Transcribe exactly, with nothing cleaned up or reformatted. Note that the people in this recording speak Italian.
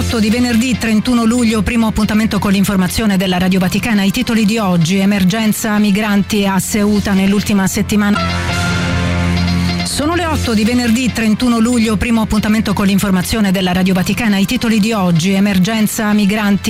otto di venerdì trentuno luglio, primo appuntamento con l'informazione della Radio Vaticana. I titoli di oggi: emergenza migranti a Ceuta nell'ultima settimana. Sono le otto di venerdì trentuno luglio, primo appuntamento con l'informazione della Radio Vaticana. I titoli di oggi: emergenza migranti